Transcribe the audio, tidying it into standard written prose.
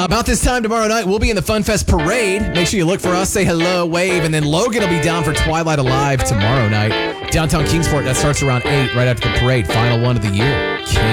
About this time tomorrow night, we'll be in the Fun Fest parade. Make sure you look for us, say hello, wave, and then Logan will be down for Twilight Alive tomorrow night. Downtown Kingsport, that starts around 8, right after the parade. Final one of the year.